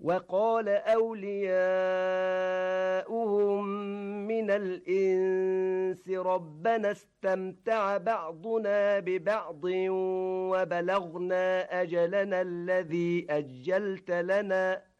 وقال أولياؤهم من الإنس ربنا استمتع بعضنا ببعض وبلغنا أجلنا الذي أجلت لنا